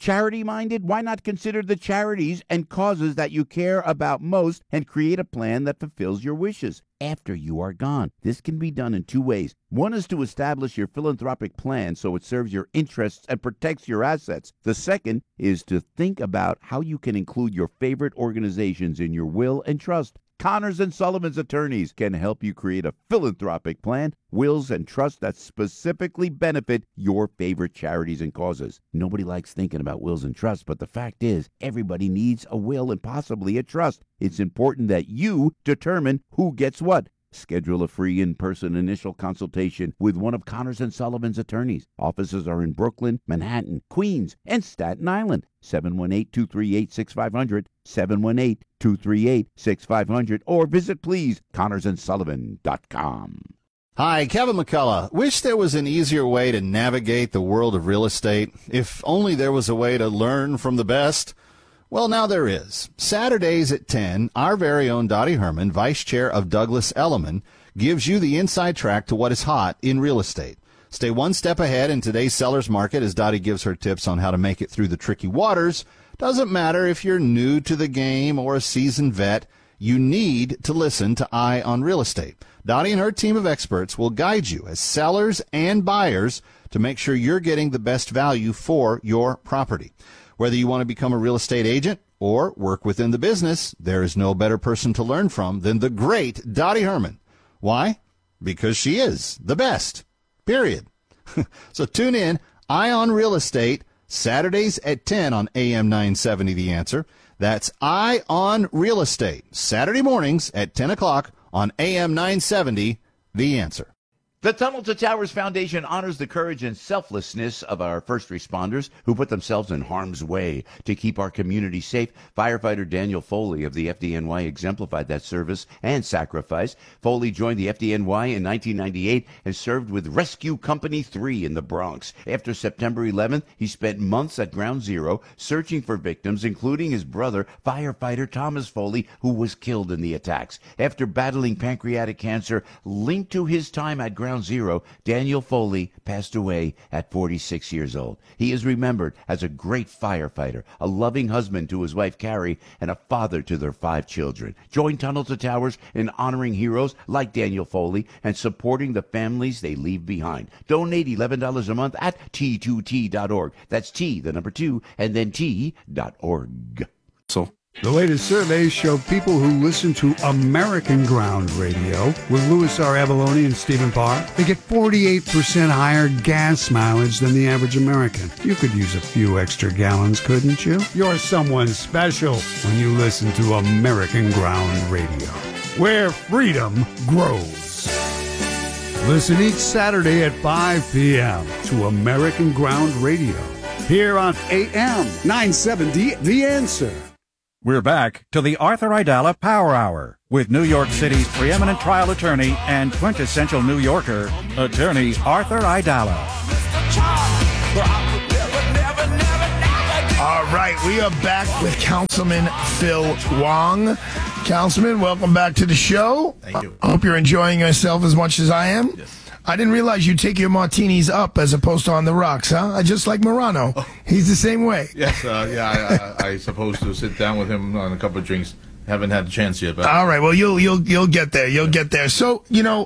Charity-minded? Why not consider the charities and causes that you care about most and create a plan that fulfills your wishes after you are gone? This can be done in two ways. One is to establish your philanthropic plan so it serves your interests and protects your assets. The second is to think about how you can include your favorite organizations in your will and trust. Connors and Sullivan's attorneys can help you create a philanthropic plan, wills, and trusts that specifically benefit your favorite charities and causes. Nobody likes thinking about wills and trusts, but the fact is, everybody needs a will and possibly a trust. It's important that you determine who gets what. Schedule a free in-person initial consultation with one of Connors and Sullivan's attorneys. Offices are in Brooklyn, Manhattan, Queens, and Staten Island. 718-238-6500, 718-238-6500, or visit, please, ConnorsandSullivan.com. Hi, Kevin McCullough. Wish there was an easier way to navigate the world of real estate. If only there was a way to learn from the best. Well, now there is. Saturdays at 10, our very own Dottie Herman, Vice Chair of Douglas Elliman, gives you the inside track to what is hot in real estate. Stay one step ahead in today's seller's market as Dottie gives her tips on how to make it through the tricky waters. Doesn't matter if you're new to the game or a seasoned vet, you need to listen to Eye on Real Estate. Dottie and her team of experts will guide you as sellers and buyers to make sure you're getting the best value for your property. Whether you want to become a real estate agent or work within the business, there is no better person to learn from than the great Dottie Herman. Why? Because she is the best. Period. So tune in, Eye on Real Estate, Saturdays at 10 on AM 970 The Answer. That's Eye on Real Estate, Saturday mornings at 10 o'clock on AM 970 The Answer. The Tunnel to Towers Foundation honors the courage and selflessness of our first responders who put themselves in harm's way to keep our community safe. Firefighter Daniel Foley of the FDNY exemplified that service and sacrifice. Foley joined the FDNY in 1998 and served with Rescue Company 3 in the Bronx. After September 11th, he spent months at Ground Zero searching for victims, including his brother, firefighter Thomas Foley, who was killed in the attacks. After battling pancreatic cancer linked to his time at Ground Zero, Daniel Foley passed away at 46 years old. He is remembered as a great firefighter, a loving husband to his wife Carrie, and a father to their 5 children. Join Tunnel to Towers in honoring heroes like Daniel Foley and supporting the families they leave behind. Donate $11 a month at T2T.org. That's T, the number 2, and then T.org. The latest surveys show people who listen to American Ground Radio with Louis R. Avalone and Stephen Parr, they get 48% higher gas mileage than the average American. You could use a few extra gallons, couldn't you? You're someone special when you listen to American Ground Radio, where freedom grows. Listen each Saturday at 5 p.m. to American Ground Radio, here on AM 970 The Answer. We're back to the Arthur Aidala Power Hour with New York City's preeminent trial attorney and quintessential New Yorker, attorney Arthur Aidala. All right, we are back with Councilman Phil Wong. Councilman, welcome back to the show. Thank you. I hope you're enjoying yourself as much as I am. Yes. I didn't realize you take your martinis up as opposed to on the rocks, huh? Just like Morano. Oh. He's the same way. Yes, I supposed to sit down with him on a couple of drinks. Haven't had the chance yet. But All right, well, you'll get there. You'll get there. So,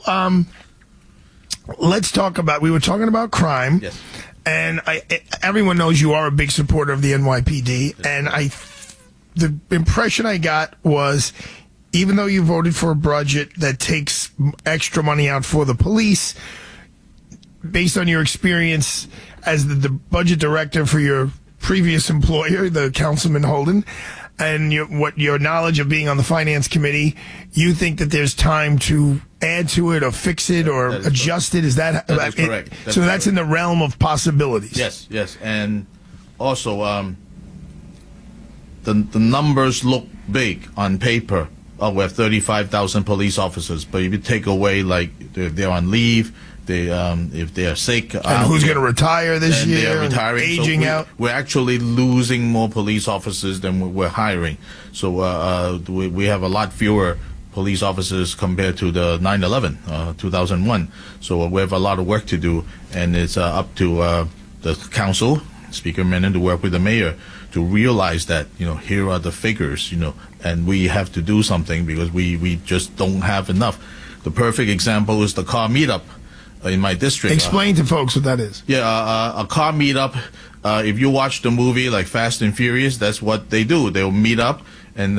let's talk about, we were talking about crime. Yes. And everyone knows you are a big supporter of the NYPD. Yes. And the impression I got was, even though you voted for a budget that takes extra money out for the police, based on your experience as the budget director for your previous employer, the Councilman Holden, and your knowledge of being on the finance committee, you think that there's time to add to it or fix it or adjust it? Is that is correct? That's in the realm of possibilities. Yes, and also the numbers look big on paper. Oh, we have 35,000 police officers, but if you take away, like, if they're on leave, if they are sick, and who's going to retire this year? They're retiring, aging out. We're actually losing more police officers than we're hiring. So we have a lot fewer police officers compared to the 9/11, 2001. So we have a lot of work to do, and it's up to the council Speaker Menon, to work with the mayor to realize that, here are the figures, and we have to do something because we just don't have enough. The perfect example is the car meetup in my district. Explain to folks what that is. Yeah, a car meetup. If you watch the movie like Fast and Furious, that's what they do. They'll meet up, and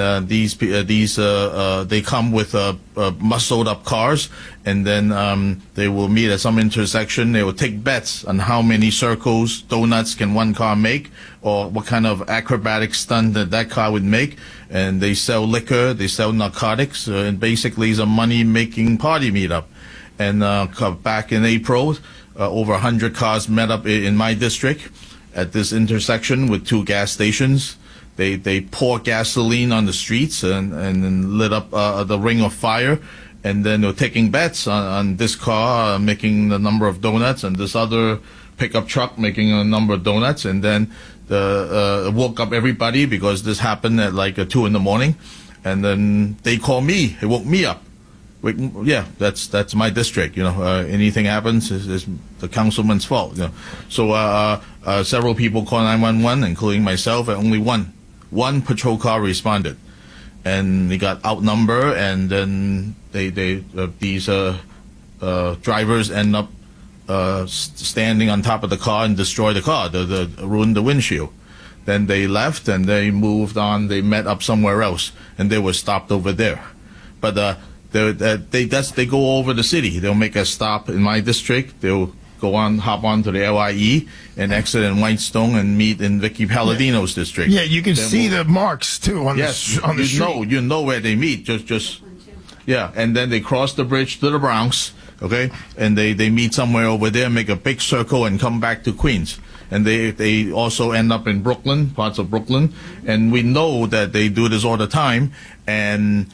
they come with muscled up cars, and then they will meet at some intersection. They will take bets on how many circles, donuts can one car make, or what kind of acrobatic stunt that car would make. And they sell liquor, they sell narcotics, and basically it's a money-making party meetup. And back in April, over 100 cars met up in my district at this intersection with 2 gas stations. They pour gasoline on the streets and lit up the ring of fire. And then they're taking bets on this car making the number of donuts and this other pickup truck making a number of donuts. And then woke up everybody because this happened at like 2 in the morning. And then they call me. It woke me up. Yeah, that's my district. Anything happens is the councilman's fault. So several people called 911, including myself, and only one patrol car responded, and they got outnumbered. And then these drivers end up standing on top of the car and destroy the car, ruin the windshield. Then they left and they moved on. They met up somewhere else, and they were stopped over there. But they go over the city. They'll make a stop in my district. They'll hop on to the LIE and exit in Whitestone and meet in Vicky Palladino's district. Yeah, you can see the marks too on the street. You know where they meet. And then they cross the bridge to the Bronx. Okay, and they meet somewhere over there, make a big circle, and come back to Queens. And they also end up in Brooklyn, parts of Brooklyn, and we know that they do this all the time. And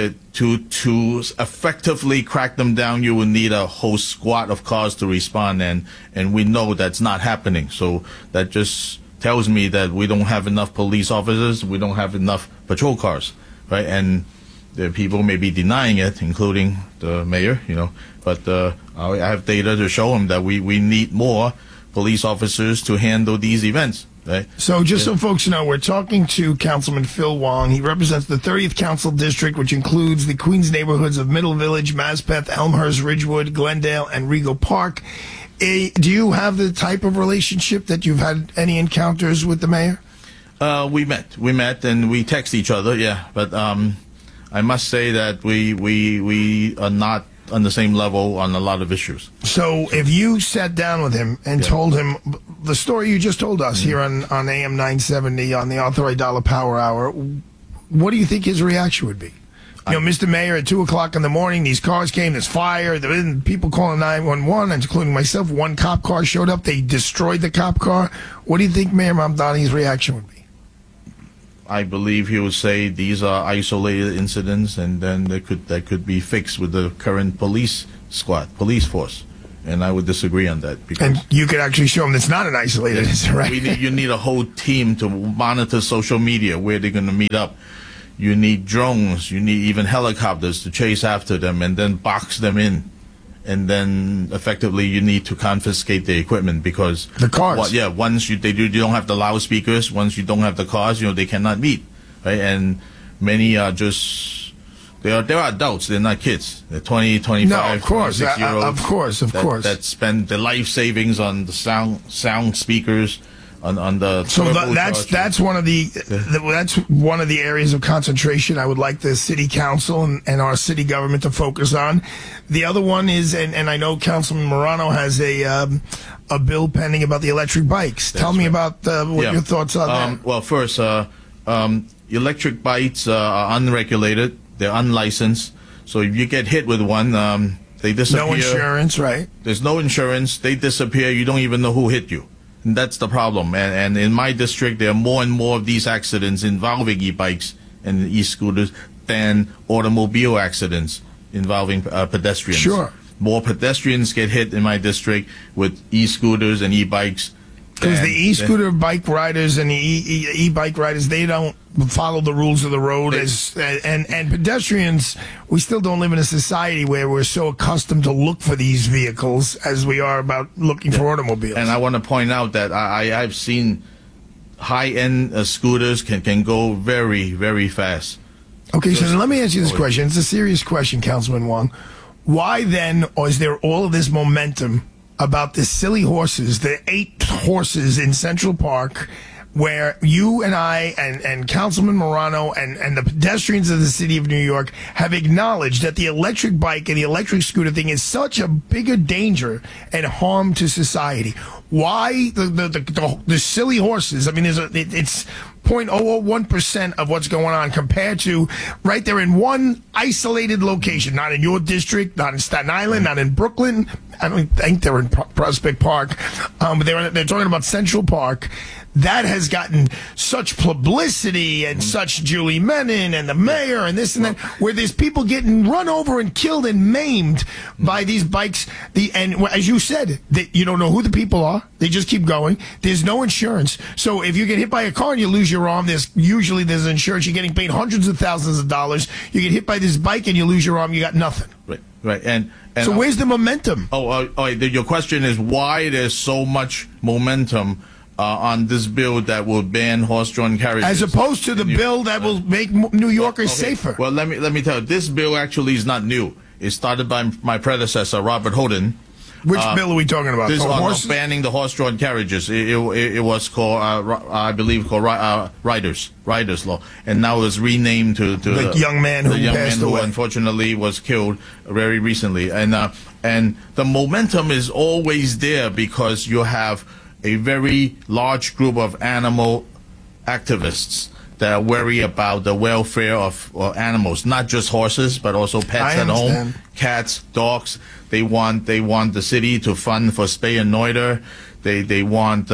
to effectively crack them down, you will need a whole squad of cars to respond, and we know that's not happening. So that just tells me that we don't have enough police officers, we don't have enough patrol cars, right? And the people may be denying it, including the mayor, but I have data to show them that we need more police officers to handle these events. Right. So just so folks know, we're talking to Councilman Phil Wong. He represents the 30th Council District, which includes the Queens neighborhoods of Middle Village, Maspeth, Elmhurst, Ridgewood, Glendale, and Regal Park. Do you have the type of relationship that you've had any encounters with the mayor? We met, and we text each other. Yeah, but I must say that we are not on the same level on a lot of issues. So if you sat down with him and told him the story you just told us here on AM 970 on the Arthur Aidala Power Hour, what do you think his reaction would be? Mr. Mayor, at 2 o'clock in the morning, these cars came, there's fire, there was people calling 911, including myself. 1 cop car showed up, they destroyed the cop car. What do you think Mayor Mamdani's reaction would be? I believe he would say these are isolated incidents, and then that could be fixed with the current police force. And I would disagree on that. Because and you could actually show them it's not an isolated incident, right? You need a whole team to monitor social media, where they're going to meet up. You need drones. You need even helicopters to chase after them and then box them in. And then effectively you need to confiscate the equipment, because the cars. Once you don't have the loudspeakers, once you don't have the cars, they cannot meet, right? And many are just they're adults, they're not kids. They're 20, 25, no, of course, 26-year-olds. Of course. That spend their life savings on the sound speakers. On the that's one of the areas of concentration I would like the city council and our city government to focus on. The other one is, and I know Councilman Morano has a bill pending about the electric bikes. Tell me about what your thoughts are there. Well, first, electric bikes are unregulated; they're unlicensed. So if you get hit with one, they disappear. No insurance, right? There's no insurance. They disappear. You don't even know who hit you. And that's the problem. And in my district, there are more and more of these accidents involving e-bikes and e-scooters than automobile accidents involving pedestrians. Sure. More pedestrians get hit in my district with e-scooters and e-bikes Because the e-scooter bike riders and the e-bike riders, they don't follow the rules of the road. And pedestrians, we still don't live in a society where we're so accustomed to look for these vehicles as we are about looking for automobiles. And I want to point out that I've seen high-end scooters can go very, very fast. Okay, so then let me ask you this question. It's a serious question, Councilman Wong. Why then, or is there all of this momentum about the silly horses, the 8 horses in Central Park, where you and I and Councilman Morano and the pedestrians of the city of New York have acknowledged that the electric bike and the electric scooter thing is such a bigger danger and harm to society? Why the silly horses? I mean, it's 0.001% of what's going on compared to right there in one isolated location, not in your district, not in Staten Island, not in Brooklyn. I don't think they're in Prospect Park, but they're talking about Central Park. That has gotten such publicity and such Julie Menin and the mayor and this and that, where there's people getting run over and killed and maimed by these bikes. And as you said, you don't know who the people are. They just keep going. There's no insurance. So if you get hit by a car and you lose your arm, there's insurance. You're getting paid hundreds of thousands of dollars. You get hit by this bike and you lose your arm, you got nothing. Right. And so where's the momentum? Your question is why there's so much momentum on this bill that will ban horse-drawn carriages, as opposed to the bill that will make New Yorkers safer. Well, let me tell you, this bill actually is not new. It started by my predecessor, Robert Hoden. Which bill are we talking about? This banning the horse-drawn carriages. It was called, I believe, Riders Law, and now it's renamed to the young man who unfortunately was killed very recently. And the momentum is always there because you have a very large group of animal activists that are worried about the welfare of animals, not just horses, but also pets at home, cats, dogs. They want the city to fund for spay and neuter. They want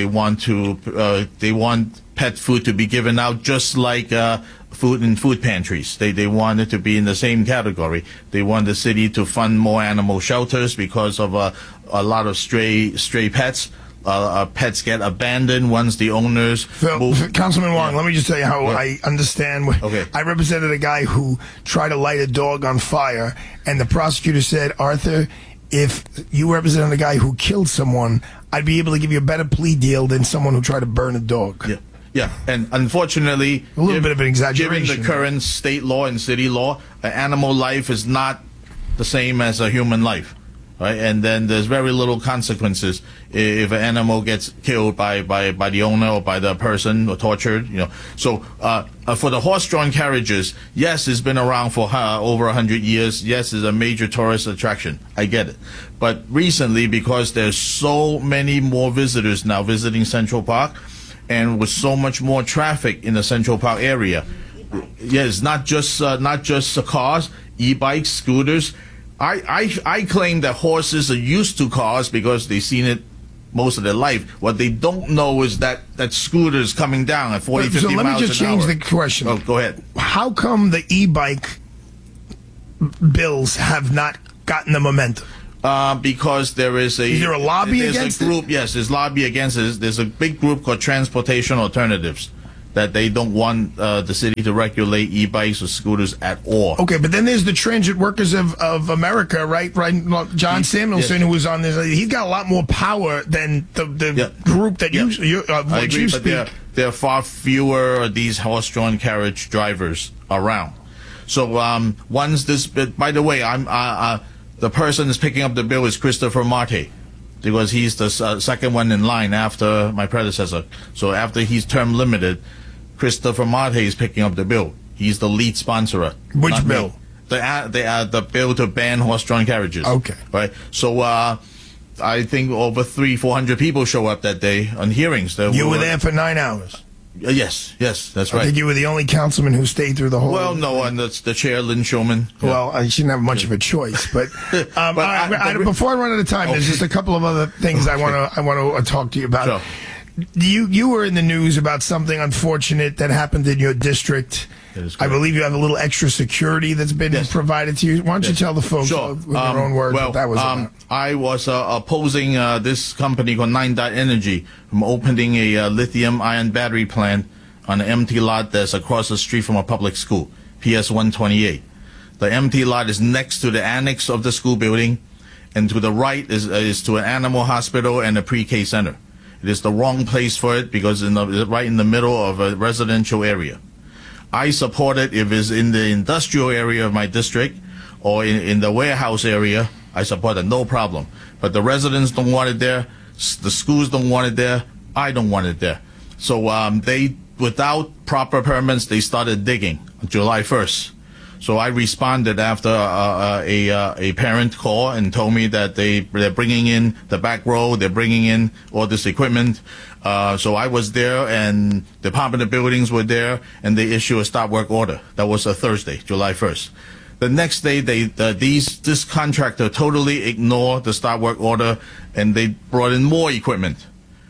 pet food to be given out just like food in food pantries. They want it to be in the same category. They want the city to fund more animal shelters because of a lot of stray pets. Pets get abandoned once the owners move. Councilman Wong, let me just tell you how I understand. Okay. I represented a guy who tried to light a dog on fire, and the prosecutor said, Arthur, if you represented a guy who killed someone, I'd be able to give you a better plea deal than someone who tried to burn a dog. Yeah, and unfortunately, a little bit of an exaggeration. Given the current state law and city law, an animal life is not the same as a human life. Right, and then there's very little consequences if an animal gets killed by the owner or by the person or tortured. So for the horse-drawn carriages, yes, it's been around for over 100 years. Yes, it's a major tourist attraction. I get it, but recently, because there's so many more visitors now visiting Central Park, and with so much more traffic in the Central Park area, yes, not just cars, e-bikes, scooters. I claim that horses are used to cars because they've seen it most of their life. What they don't know is that scooter is coming down at 40, 50 miles an hour. So let me just change the question. Oh, go ahead. How come the e-bike bills have not gotten the momentum? Because is there a lobby against a group? Yes, there's lobby against it. There's a big group called Transportation Alternatives that they don't want the city to regulate e-bikes or scooters at all. Okay, but then there's the Transit Workers of America, right? John Samuelson, who was on this. He's got a lot more power than the group that I agree, you but speak. there are far fewer of these horse-drawn carriage drivers around. So once this, by the way, the person that's picking up the bill is Christopher Marte, because he's the second one in line after my predecessor. So after he's term limited, Christopher Marte is picking up the bill. He's the lead sponsor. Which bill? The bill to ban horse-drawn carriages. Okay. Right. So I think over 300-400 people show up that day on hearings. You were there for 9 hours. Yes, that's right. I think you were the only councilman who stayed through the whole. Well, no, and that's the chair, Lynn Shulman. Yeah. Well, I shouldn't have much of a choice, but, before I run out of time, there's just a couple of other things I want to talk to you about. Sure. You were in the news about something unfortunate that happened in your district, That is I correct. believe you have a little extra security that's been Yes. provided to you. Why don't you tell the folks with your own words what that was about? I was opposing this company called 9 Dot Energy from opening a lithium-ion battery plant on an empty lot that's across the street from a public school, PS 128. The empty lot is next to the annex of the school building, and to the right is to an animal hospital and a pre-K center. It is the wrong place for it because it's right in the middle of a residential area. I support it if it's in the industrial area of my district or in the warehouse area. I support it, no problem. But the residents don't want it there. The schools don't want it there. I don't want it there. So they, without proper permits, they started digging on July 1st. So I responded after a parent call and told me that they're bringing in the back row, they're bringing in all this equipment. So I was there, and Department of Buildings were there, and they issued a stop work order. That was a Thursday, July 1st. The next day, this contractor totally ignored the stop work order, and they brought in more equipment.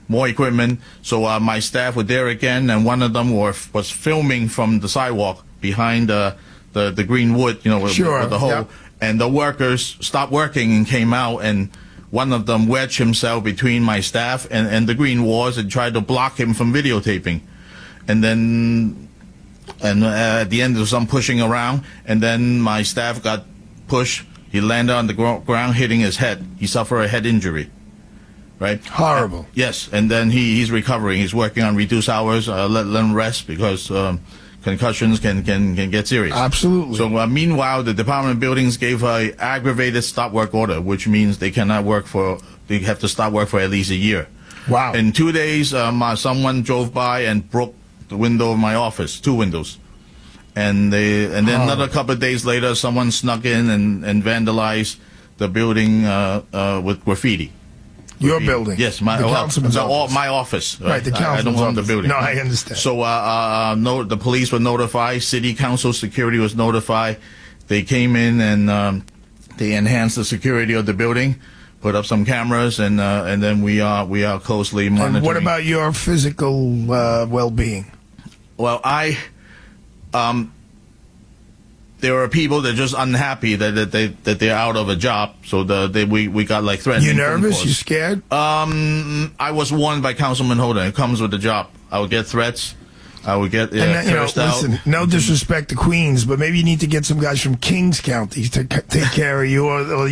So my staff were there again, and one of them was filming from the sidewalk behind the green wood, with the hole. Yep. And the workers stopped working and came out, and one of them wedged himself between my staff and the green walls and tried to block him from videotaping. And then, at the end, there was some pushing around, and then my staff got pushed. He landed on the ground, hitting his head. He suffered a head injury. Right? Horrible. Yes, and then he's recovering. He's working on reduced hours, let him rest because concussions can get serious. Absolutely. So meanwhile, the Department of Buildings gave a aggravated stop work order, which means they cannot work they have to stop work for at least a year. Wow. In 2 days, someone drove by and broke the window of my office, 2 windows. And then another couple of days later, someone snuck in and vandalized the building with graffiti. Your building. Yes, my councilman's office. My office. Right, the I councilman's don't own the office. building. No, I understand. So the police were notified. City council security was notified. They came in and they enhanced the security of the building, put up some cameras, and then we are closely monitoring. And what about your physical well-being? Well, there are people that are just unhappy that they're out of a job, so we got like threatening. You nervous? phone calls. You scared? I was warned by Councilman Holden. It comes with the job. I would get threats. I would get cursed out. Listen, no disrespect to Queens, but maybe you need to get some guys from Kings County to take care of you, or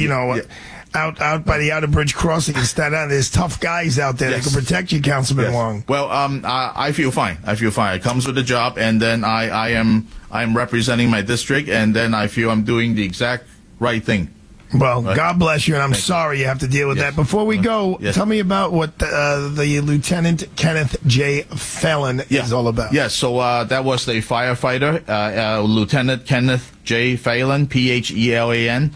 out by the Outer Bridge Crossing in Staten Island. There's tough guys out there that can protect you, Councilman Wong. Well, I feel fine. It comes with the job, and then I am representing my district, and then I feel I'm doing the exact right thing. Well, God bless you, and I'm sorry you have to deal with that. Before we go, tell me about what the Lieutenant Kenneth J. Phelan is all about. Yes, so that was a firefighter, Lieutenant Kenneth J. Phelan, Phelan.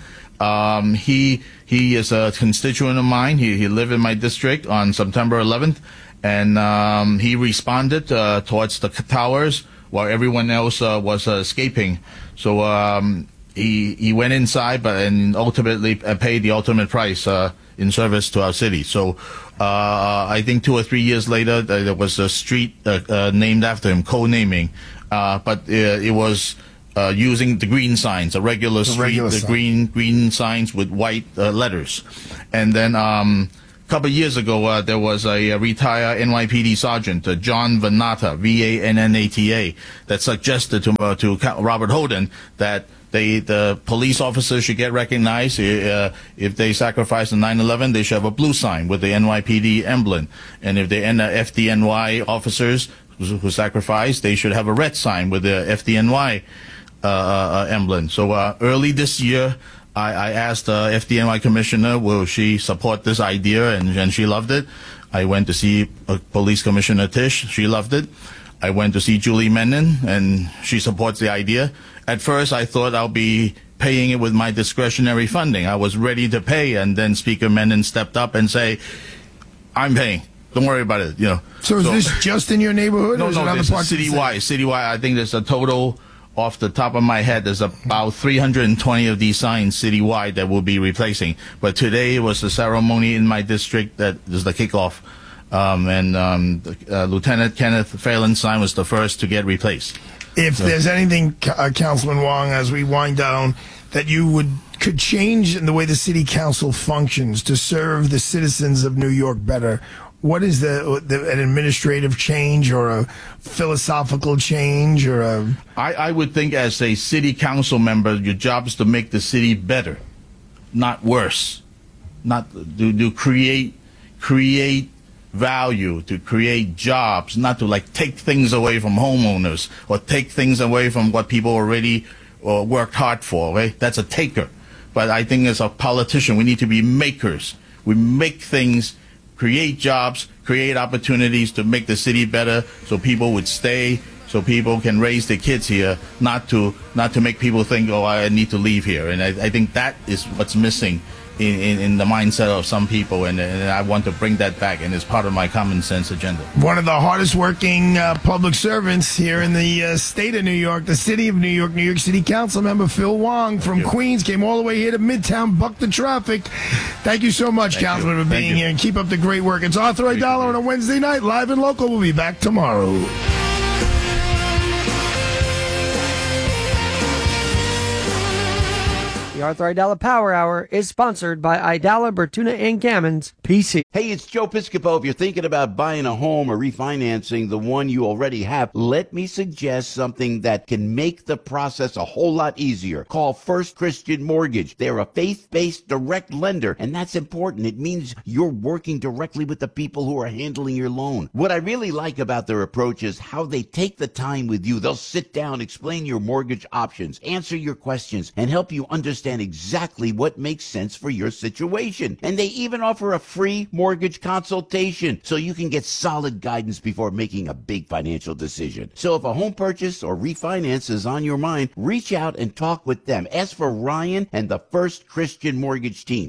He is a constituent of mine. He lived in my district on September 11th, and he responded towards the towers while everyone else was escaping. So he went inside, and ultimately paid the ultimate price in service to our city. So I think 2 or 3 years later, there was a street named after him, co-naming, but it was using the green signs, a regular street, green signs with white letters. And then a couple of years ago, there was a retired NYPD sergeant, John Vannata, Vannata, that suggested to Robert Holden that the police officers should get recognized. If they sacrifice on 9/11, they should have a blue sign with the NYPD emblem. And if they're FDNY officers who sacrifice, they should have a red sign with the FDNY emblem. So early this year, I asked the FDNY commissioner, will she support this idea, and she loved it. I went to see Police Commissioner Tisch. She loved it. I went to see Julie Menon, and she supports the idea. At first, I thought I'll be paying it with my discretionary funding. I was ready to pay, and then Speaker Menon stepped up and say, I'm paying. Don't worry about it. So is this just in your neighborhood? No, or is it other this is parts of the citywide. Citywide, I think there's a total, off the top of my head, there's about 320 of these signs citywide that we'll be replacing. But today was the ceremony in my district that is the kickoff. Lieutenant Kenneth Phelan's sign was the first to get replaced. if there's anything, Councilman Wong, as we wind down, that you could change in the way the city council functions to serve the citizens of New York better, what is an administrative change or a philosophical change or a... I would think as a city council member, your job is to make the city better, not worse. Not to create value, to create jobs, not to take things away from homeowners or take things away from what people already worked hard for, right? That's a taker. But I think as a politician, we need to be makers. We make things, create jobs, create opportunities to make the city better so people would stay, so people can raise their kids here, not to make people think, oh, I need to leave here. And I think that is what's missing in the mindset of some people, and I want to bring that back, and it's part of my common sense agenda. One of the hardest working public servants here in the state of New York, the city of New York, New York City Council member Phil Wong from Queens came all the way here to Midtown, bucked the traffic. Thank you so much, Councilman, for being here, and keep up the great work. It's Arthur Aidala on a Wednesday night, live and local. We'll be back tomorrow. The Arthur Aidala Power Hour is sponsored by Aidala, Bertuna, and Gammons, PC. Hey, it's Joe Piscopo. If you're thinking about buying a home or refinancing the one you already have, let me suggest something that can make the process a whole lot easier. Call First Christian Mortgage. They're a faith-based direct lender, and that's important. It means you're working directly with the people who are handling your loan. What I really like about their approach is how they take the time with you. They'll sit down, explain your mortgage options, answer your questions, and help you understand exactly what makes sense for your situation. And they even offer a free mortgage consultation so you can get solid guidance before making a big financial decision. So if a home purchase or refinance is on your mind, reach out and talk with them. Ask for Ryan and the First Christian Mortgage team,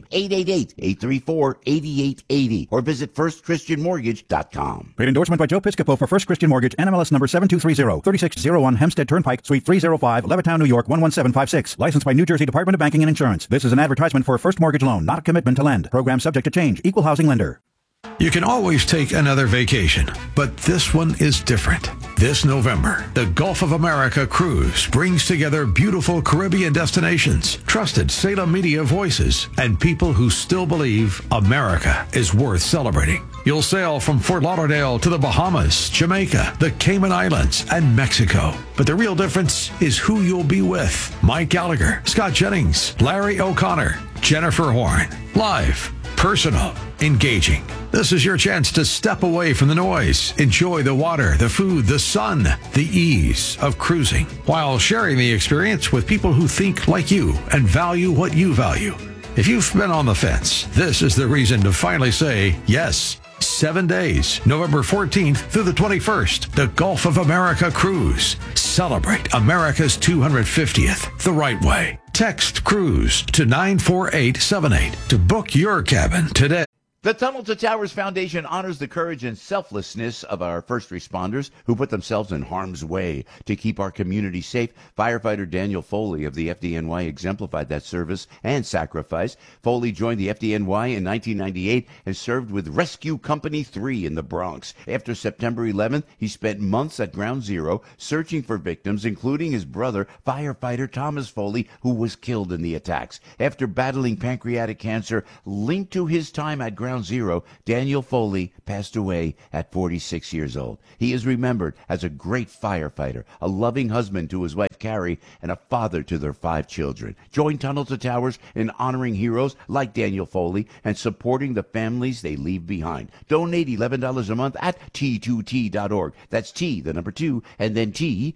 888-834-8880, or visit firstchristianmortgage.com. Paid endorsement by Joe Piscopo for First Christian Mortgage, NMLS number 7230, 3601 Hempstead Turnpike, Suite 305, Levittown, New York, 11756. Licensed by New Jersey Department of Banking and Insurance. This is an advertisement for a first mortgage loan, not a commitment to lend. Program subject to change. Equal housing lender. You can always take another vacation, but this one is different. This November, the Gulf of America Cruise brings together beautiful Caribbean destinations, trusted Salem media voices, and people who still believe America is worth celebrating. You'll sail from Fort Lauderdale to the Bahamas, Jamaica, the Cayman Islands, and Mexico. But the real difference is who you'll be with. Mike Gallagher, Scott Jennings, Larry O'Connor, Jennifer Horn. Live, personal, engaging. This is your chance to step away from the noise, enjoy the water, the food, the sun, the ease of cruising, while sharing the experience with people who think like you and value what you value. If you've been on the fence, this is the reason to finally say yes. 7 days, November 14th through the 21st, the Gulf of America Cruise. Celebrate America's 250th the right way. Text CRUISE to 94878 to book your cabin today. The Tunnel to Towers Foundation honors the courage and selflessness of our first responders who put themselves in harm's way to keep our community safe. Firefighter Daniel Foley of the FDNY exemplified that service and sacrifice. Foley joined the FDNY in 1998 and served with Rescue Company 3 in the Bronx. After September 11th, he spent months at Ground Zero searching for victims, including his brother, firefighter Thomas Foley, who was killed in the attacks. After battling pancreatic cancer linked to his time at Ground Zero, Daniel Foley passed away at 46 years old. He is remembered as a great firefighter, a loving husband to his wife Carrie, and a father to their 5 children. Join Tunnel to Towers in honoring heroes like Daniel Foley and supporting the families they leave behind. Donate $11 a month at T2T.org. That's T, the number 2, and then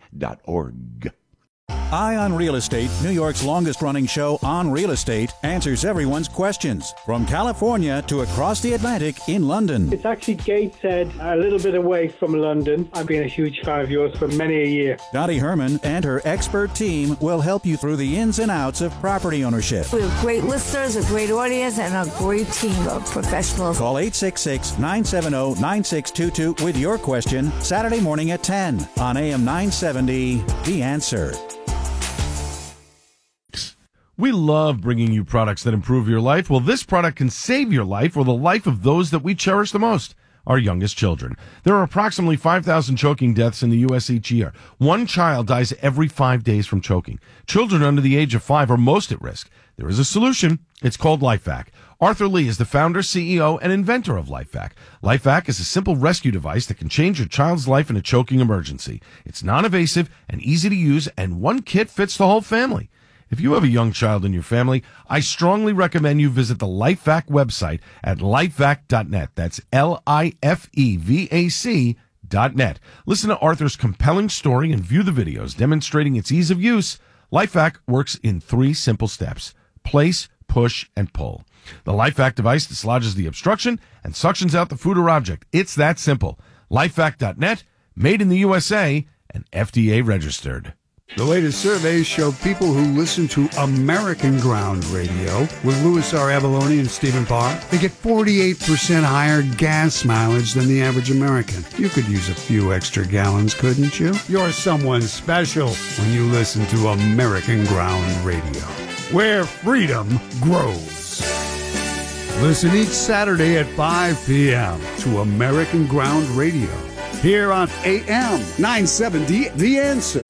T.org. Eye on Real Estate, New York's longest-running show on real estate, answers everyone's questions. From California to across the Atlantic in London. It's actually Gateshead, a little bit away from London. I've been a huge fan of yours for many a year. Dottie Herman and her expert team will help you through the ins and outs of property ownership. We have great listeners, a great audience, and a great team of professionals. Call 866-970-9622 with your question Saturday morning at 10 on AM 970, The Answer. We love bringing you products that improve your life. Well, this product can save your life or the life of those that we cherish the most. our youngest children. There are approximately 5,000 choking deaths in the U.S. each year. One child dies every 5 days from choking. Children under the age of 5 are most at risk. There is a solution. It's called LifeVac. Arthur Lee is the founder, CEO, and inventor of LifeVac. LifeVac is a simple rescue device that can change your child's life in a choking emergency. It's non-invasive and easy to use, and one kit fits the whole family. If you have a young child in your family, I strongly recommend you visit the LifeVac website at lifevac.net. That's LIFEVAC.net. Listen to Arthur's compelling story and view the videos demonstrating its ease of use. LifeVac works in 3 simple steps: place, push, and pull. The LifeVac device dislodges the obstruction and suctions out the food or object. It's that simple. LifeVac.net, made in the USA, and FDA registered. The latest surveys show people who listen to American Ground Radio with Louis R. Avalone and Stephen Parr, they get 48% higher gas mileage than the average American. You could use a few extra gallons, couldn't you? You're someone special when you listen to American Ground Radio, where freedom grows. Listen each Saturday at 5 p.m. to American Ground Radio, here on AM 970, The Answer.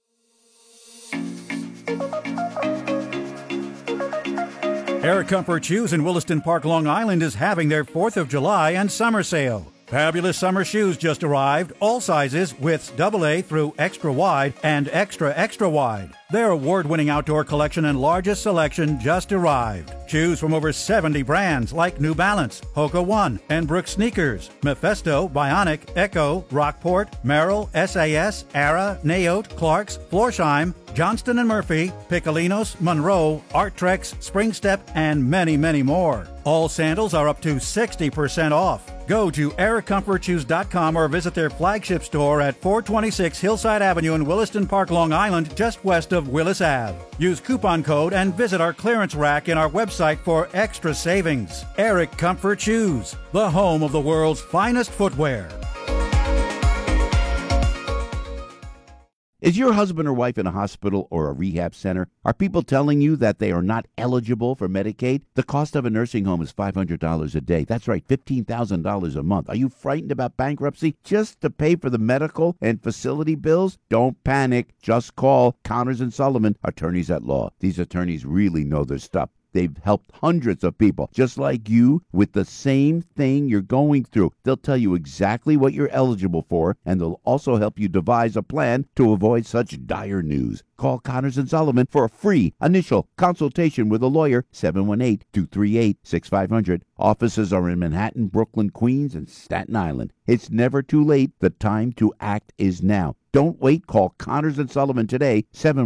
Air Comfort Shoes in Williston Park, Long Island is having their 4th of July and summer sale. Fabulous summer shoes just arrived, all sizes, widths AA through extra wide and extra wide. Their award-winning outdoor collection and largest selection just arrived. Choose from over 70 brands like New Balance, Hoka One, and Brooks Sneakers, Mephisto, Bionic, Echo, Rockport, Merrill, SAS, Ara, Naote, Clarks, Florsheim, Johnston & Murphy, Piccolinos, Monroe, Arttrex, Springstep, and many, many more. All sandals are up to 60% off. Go to aircomfortshoes.com or visit their flagship store at 426 Hillside Avenue in Williston Park, Long Island, just west of Willis Ave. Use coupon code and visit our clearance rack in our website for extra savings. Eric Comfort Shoes, the home of the world's finest footwear. Is your husband or wife in a hospital or a rehab center? Are people telling you that they are not eligible for Medicaid? The cost of a nursing home is $500 a day. That's right, $15,000 a month. Are you frightened about bankruptcy just to pay for the medical and facility bills? Don't panic. Just call Connors & Sullivan, attorneys at law. These attorneys really know their stuff. They've helped hundreds of people just like you with the same thing you're going through. They'll tell you exactly what you're eligible for, and they'll also help you devise a plan to avoid such dire news. Call Connors & Sullivan for a free initial consultation with a lawyer, 718-238-6500. Offices are in Manhattan, Brooklyn, Queens, and Staten Island. It's never too late. The time to act is now. Don't wait. Call Connors & Sullivan today,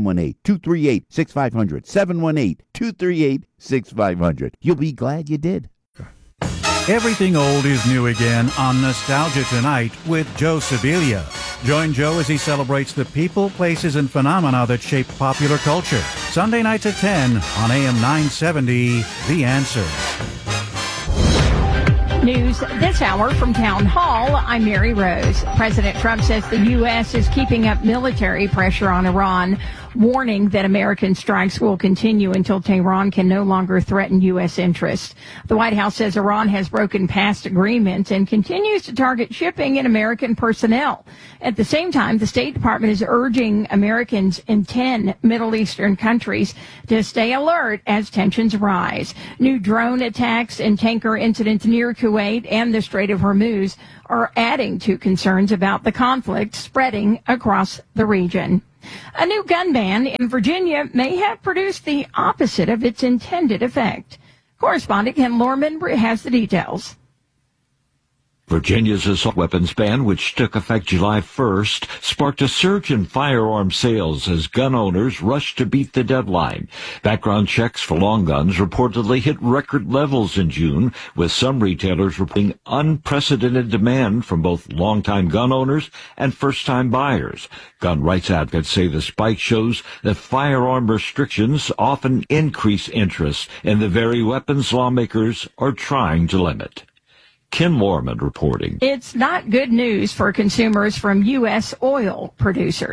718-238-6500, 718-238-6500. You'll be glad you did. Everything old is new again on Nostalgia Tonight with Joe Sibilia. Join Joe as he celebrates the people, places, and phenomena that shape popular culture. Sunday nights at 10 on AM 970, The Answer. News this hour from Town Hall. I'm Mary Rose. President Trump says the U.S. is keeping up military pressure on Iran, warning that American strikes will continue until Tehran can no longer threaten U.S. interests. The White House says Iran has broken past agreements and continues to target shipping and American personnel. At the same time, the State Department is urging Americans in 10 Middle Eastern countries to stay alert as tensions rise. New drone attacks and tanker incidents near Kuwait and the Strait of Hormuz are adding to concerns about the conflict spreading across the region. A new gun ban in Virginia may have produced the opposite of its intended effect. Correspondent Ken Lorman has the details. Virginia's assault weapons ban, which took effect July 1st, sparked a surge in firearm sales as gun owners rushed to beat the deadline. Background checks for long guns reportedly hit record levels in June, with some retailers reporting unprecedented demand from both longtime gun owners and first-time buyers. Gun rights advocates say the spike shows that firearm restrictions often increase interest in the very weapons lawmakers are trying to limit. Ken Lorman reporting. It's not good news for consumers from U.S. oil producers.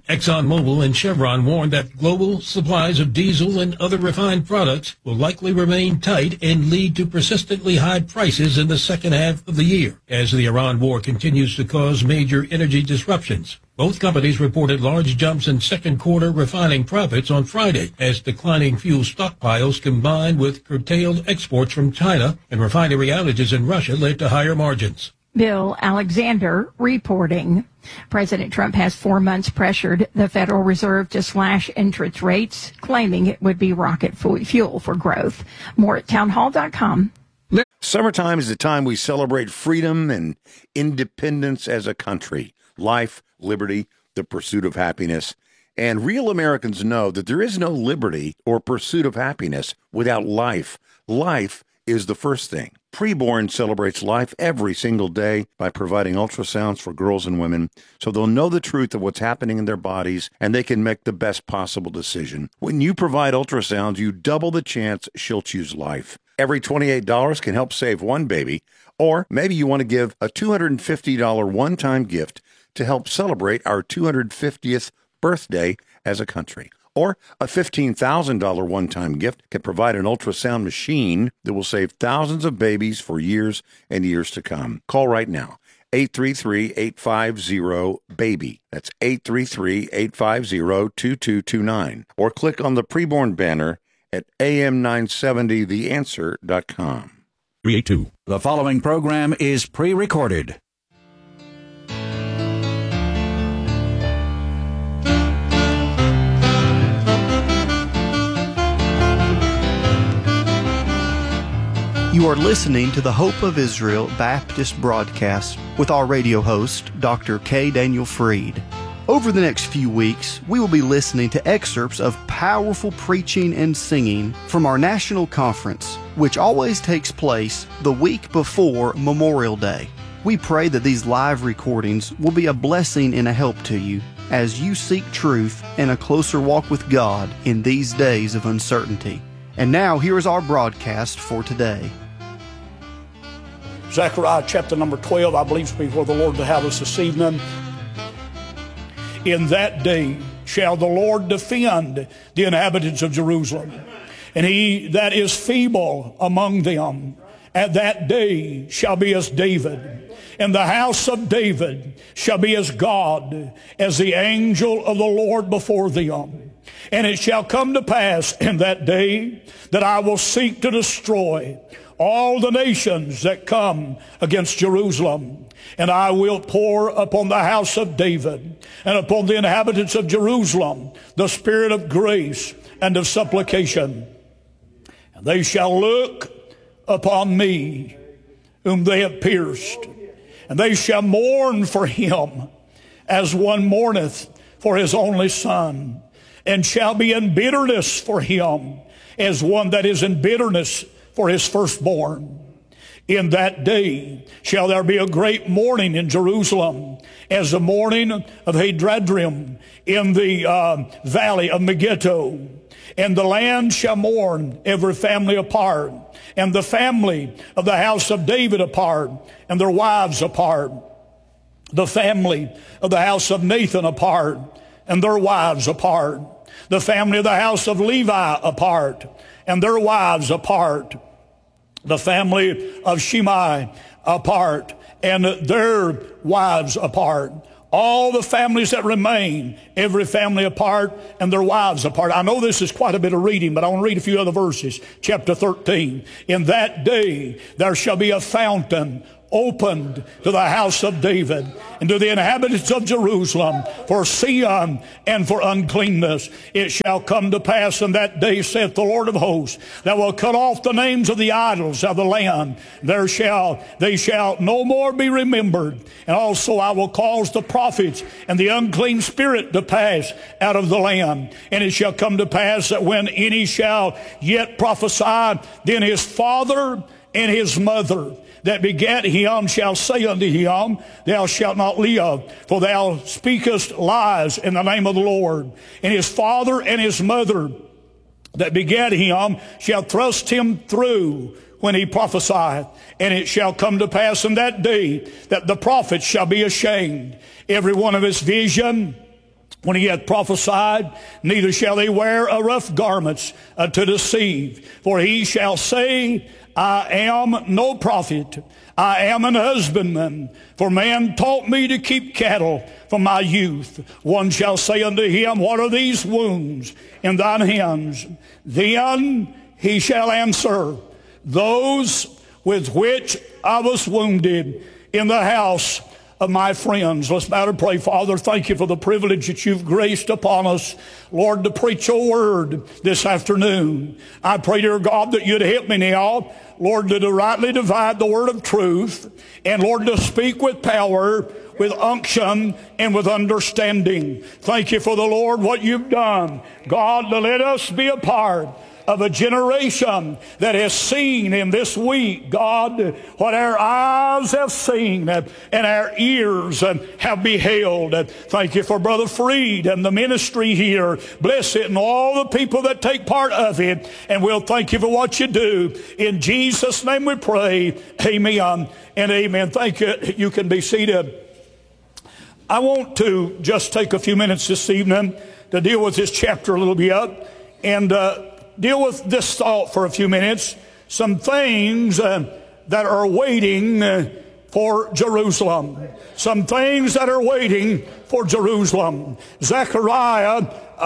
ExxonMobil and Chevron warned that global supplies of diesel and other refined products will likely remain tight and lead to persistently high prices in the second half of the year as the Iran war continues to cause major energy disruptions. Both companies reported large jumps in second quarter refining profits on Friday as declining fuel stockpiles combined with curtailed exports from China and refinery outages in Russia led to higher margins. Bill Alexander reporting. President Trump has 4 months pressured the Federal Reserve to slash interest rates, claiming it would be rocket fuel for growth. More at townhall.com. Summertime is the time we celebrate freedom and independence as a country. Life, liberty, the pursuit of happiness. And real Americans know that there is no liberty or pursuit of happiness without life. Life is the first thing. Preborn celebrates life every single day by providing ultrasounds for girls and women so they'll know the truth of what's happening in their bodies and they can make the best possible decision. When you provide ultrasounds, you double the chance she'll choose life. Every $28 can help save one baby, or maybe you want to give a $250 one-time gift to help celebrate our 250th birthday as a country. Or a $15,000 one-time gift can provide an ultrasound machine that will save thousands of babies for years and years to come. Call right now, 833-850-BABY. That's 833-850-2229. Or click on the preborn banner at am970theanswer.com. 382. The following program is pre-recorded. You are listening to the Hope of Israel Baptist broadcast with our radio host, Dr. K. Daniel Fried. Over the next few weeks, we will be listening to excerpts of powerful preaching and singing from our national conference, which always takes place the week before Memorial Day. We pray that these live recordings will be a blessing and a help to you as you seek truth and a closer walk with God in these days of uncertainty. And now, here is our broadcast for today. Zechariah chapter number 12, I believe, is before the Lord to have us this evening. In that day shall the Lord defend the inhabitants of Jerusalem, and he that is feeble among them at that day shall be as David, and the house of David shall be as God, as the angel of the Lord before them. And it shall come to pass in that day that I will seek to destroy all the nations that come against Jerusalem. And I will pour upon the house of David and upon the inhabitants of Jerusalem the spirit of grace and of supplication. And they shall look upon me whom they have pierced, and they shall mourn for him as one mourneth for his only son, and shall be in bitterness for him as one that is in bitterness for his firstborn. In that day shall there be a great mourning in Jerusalem, as the mourning of Hadradrim in the valley of Megiddo. And the land shall mourn, every family apart, and the family of the house of David apart, and their wives apart. The family of the house of Nathan apart, and their wives apart. The family of the house of Levi apart, and their wives apart. The family of Shimei apart, and their wives apart. All the families that remain, every family apart, and their wives apart. I know this is quite a bit of reading, but I want to read a few other verses. Chapter 13. In that day there shall be a fountain opened to the house of David and to the inhabitants of Jerusalem for sin and for uncleanness. It shall come to pass in that day, saith the Lord of hosts, that will cut off the names of the idols of the land. They shall no more be remembered. And also I will cause the prophets and the unclean spirit to pass out of the land. And it shall come to pass that when any shall yet prophesy, then his father and his mother that begat him shall say unto him, thou shalt not live, for thou speakest lies in the name of the Lord. And his father and his mother that begat him shall thrust him through when he prophesieth. And it shall come to pass in that day that the prophet shall be ashamed, every one of his vision when he hath prophesied, neither shall they wear a rough garments to deceive. For he shall say, I am no prophet, I am an husbandman. For man taught me to keep cattle from my youth. One shall say unto him, what are these wounds in thine hands? Then he shall answer, those with which I was wounded in the house of my friends. Let's bow to pray. Father, thank you for the privilege that you've graced upon us, Lord, to preach your word this afternoon. I pray, dear God, that you'd help me now, Lord, to rightly divide the word of truth, and Lord, to speak with power, with unction, and with understanding. Thank you for the Lord, what you've done. God, to let us be a part of a generation that has seen in this week, God, what our eyes have seen and our ears have beheld. Thank you for Brother Freed and the ministry here. Bless it and all the people that take part of it. And we'll thank you for what you do. In Jesus' name we pray. Amen and amen. Thank you. You can be seated. I want to just take a few minutes this evening to deal with this chapter a little bit and deal with this thought for a few minutes. Some things that are waiting for Jerusalem. Some things that are waiting for Jerusalem. Zechariah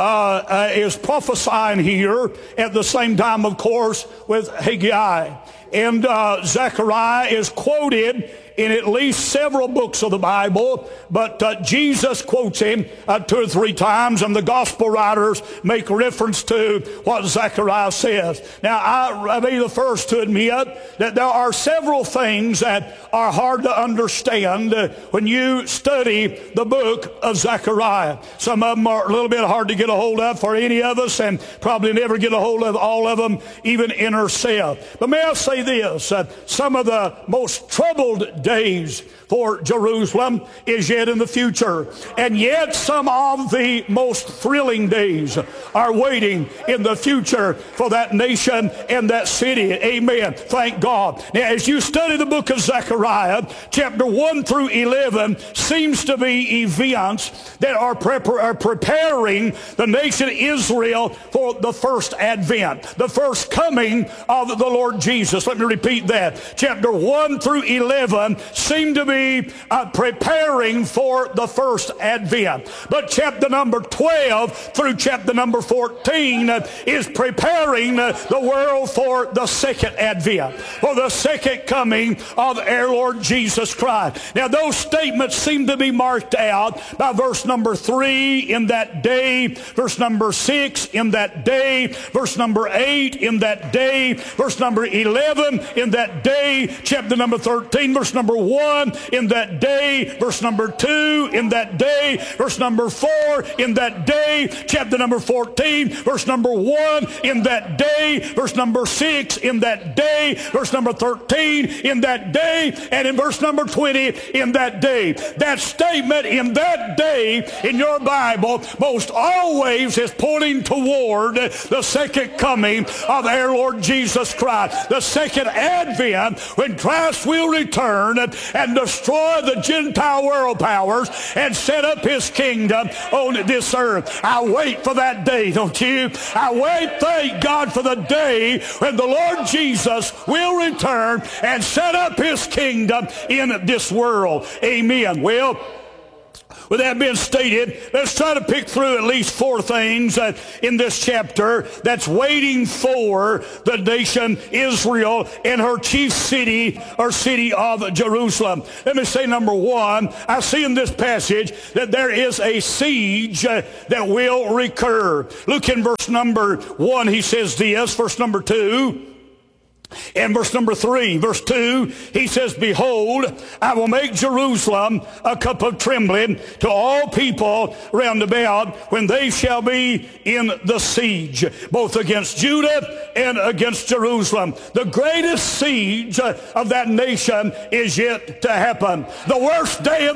is prophesying here at the same time, of course, with Haggai. And Zechariah is quoted in at least several books of the Bible, but Jesus quotes him 2 or 3 times, and the gospel writers make reference to what Zechariah says. Now, I'll be the first to admit that there are several things that are hard to understand when you study the book of Zechariah. Some of them are a little bit hard to get a hold of for any of us, and probably never get a hold of all of them, even in ourselves. But may I say this, some of the most troubled days for Jerusalem is yet in the future. And yet some of the most thrilling days are waiting in the future for that nation and that city. Amen. Thank God. Now, as you study the book of Zechariah, chapter 1 through 11 seems to be events that are preparing the nation Israel for the first advent, the first coming of the Lord Jesus. Let me repeat that. Chapter 1 through 11 seem to be preparing for the first advent. But chapter number 12 through chapter number 14 is preparing the world for the second advent, for the second coming of our Lord Jesus Christ. Now, those statements seem to be marked out by verse number 3, in that day, verse number 6, in that day, verse number 8, in that day, verse number 11, in that day, chapter number 13, verse number 1, in that day, verse number 2, in that day, verse number 4, in that day, chapter number 14, verse number 1, in that day, verse number 6, in that day, verse number 13, in that day, and in verse number 20, in that day. That statement, in that day, in your Bible, most always is pointing toward the second coming of our Lord Jesus Christ, the second advent, when Christ will return and destroy the Gentile world powers and set up his kingdom on this earth. I wait for that day, don't you? I wait, thank God, for the day when the Lord Jesus will return and set up his kingdom in this world. Amen. Well, with that being stated, let's try to pick through at least 4 things in this chapter that's waiting for the nation Israel and her chief city, or city of Jerusalem. Let me say, number 1, I see in this passage that there is a siege that will recur. Look in verse number 1, he says this, verse number 2. And verse number 3, verse 2, he says, behold, I will make Jerusalem a cup of trembling to all people round about when they shall be in the siege, both against Judah and against Jerusalem. The greatest siege of that nation is yet to happen. The worst day,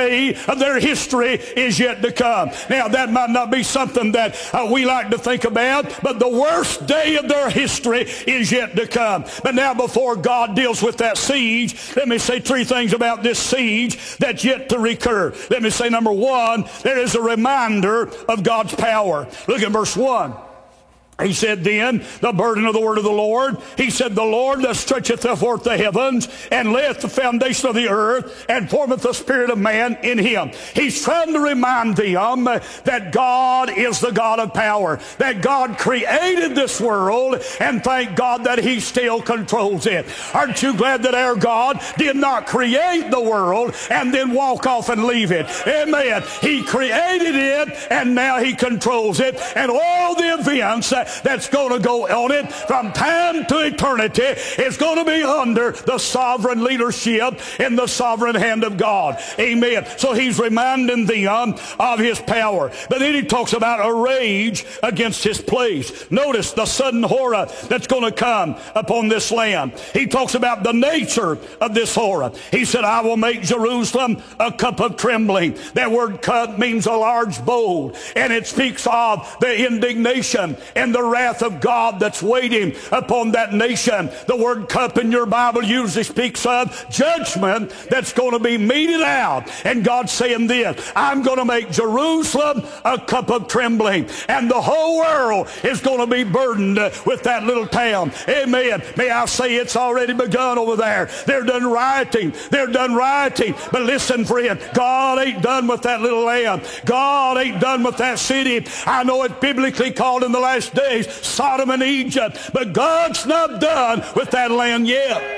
of their history is yet to come. Now, that might not be something that we like to think about, but the worst day of their history is yet to come. But now before God deals with that siege, let me say three things about this siege that's yet to recur. Let me say, number one, there is a reminder of God's power. Look at verse 1. He said then, the burden of the word of the Lord. He said, the Lord that stretcheth forth the heavens and layeth the foundation of the earth and formeth the spirit of man in him. He's trying to remind them that God is the God of power, that God created this world, and thank God that he still controls it. Aren't you glad that our God did not create the world and then walk off and leave it? Amen. He created it and now he controls it, and all the events that's going to go on it from time to eternity is going to be under the sovereign leadership in the sovereign hand of God. Amen. So he's reminding them of his power. But then he talks about a rage against his place. Notice the sudden horror that's going to come upon this land. He talks about the nature of this horror. He said, I will make Jerusalem a cup of trembling. That word cup means a large bowl, and it speaks of the indignation and the wrath of God that's waiting upon that nation. The word cup in your Bible usually speaks of judgment that's going to be meted out. And God's saying this, I'm going to make Jerusalem a cup of trembling, and the whole world is going to be burdened with that little town. Amen. May I say it's already begun over there. They're done rioting. They're done rioting. But listen, friend, God ain't done with that little land. God ain't done with that city. I know it's biblically called in the last days Sodom and Egypt, but God's not done with that land yet.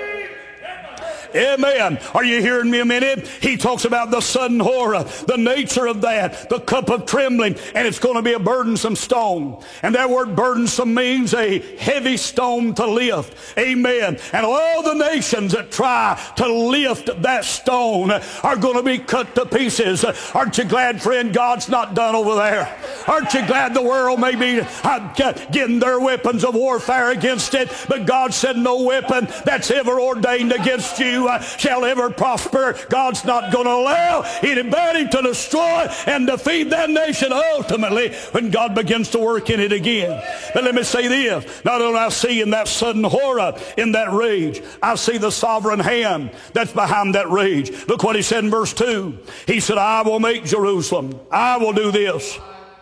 Amen. Are you hearing me a minute? He talks about the sudden horror, the nature of that, the cup of trembling, and it's going to be a burdensome stone. And that word burdensome means a heavy stone to lift. Amen. And all the nations that try to lift that stone are going to be cut to pieces. Aren't you glad, friend, God's not done over there? Aren't you glad the world may be getting their weapons of warfare against it, but God said no weapon that's ever ordained against you shall ever prosper. God's not going to allow anybody to destroy and defeat that nation ultimately when God begins to work in it again. But let me say this, not only I see in that sudden horror, in that rage, I see the sovereign hand that's behind that rage. Look what he said in verse 2. He said, I will make Jerusalem, I will do this.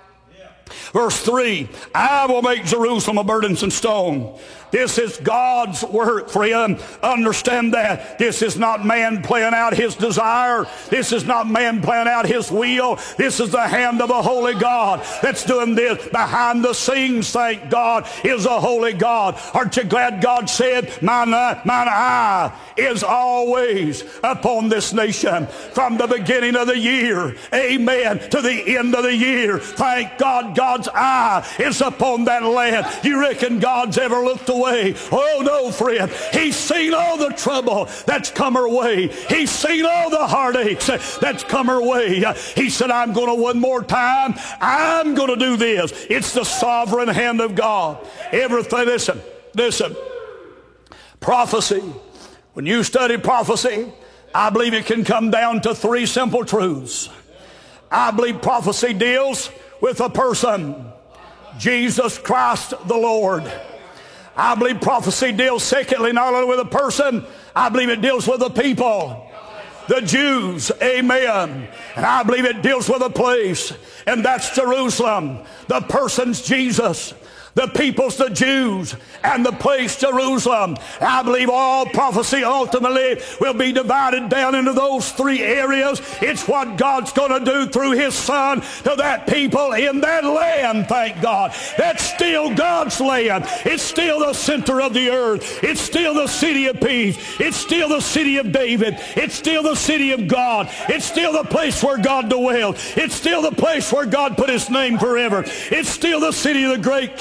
Verse 3, I will make Jerusalem a burdensome stone. This is God's work, friend. Understand that. This is not man playing out his desire. This is not man playing out his will. This is the hand of a holy God that's doing this. Behind the scenes, thank God, is a holy God. Aren't you glad God said, mine eye is always upon this nation from the beginning of the year, amen, to the end of the year. Thank God, God's eye is upon that land. You reckon God's ever looked away? Oh no, friend. He's seen all the trouble that's come her way. He's seen all the heartaches that's come her way. He said, I'm going to one more time, I'm going to do this. It's the sovereign hand of God. Everything, listen. Prophecy. When you study prophecy, I believe it can come down to three simple truths. I believe prophecy deals with a person, Jesus Christ the Lord. I believe prophecy deals, secondly, not only with a person, I believe it deals with the people, the Jews, amen. And I believe it deals with a place, and that's Jerusalem. The person's Jesus, the people's the Jews, and the place Jerusalem. I believe all prophecy ultimately will be divided down into those three areas. It's what God's going to do through his Son to that people in that land, thank God. That's still God's land. It's still the center of the earth. It's still the city of peace. It's still the city of David. It's still the city of God. It's still the place where God dwelled. It's still the place where God put his name forever. It's still the city of the great